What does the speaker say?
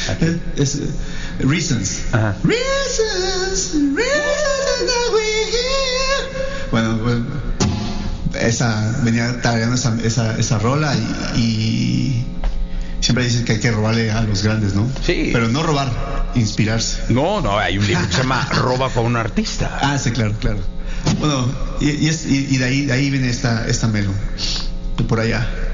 Es Reasons. Ajá. Reasons that we're here. Bueno, venía tarareando esa rola y siempre dicen que hay que robarle a los grandes, ¿no? Sí. Pero no robar, inspirarse. No, hay un libro que se llama Roba con un artista. Ah, sí, claro. Bueno, y de ahí viene esta melo, de por allá.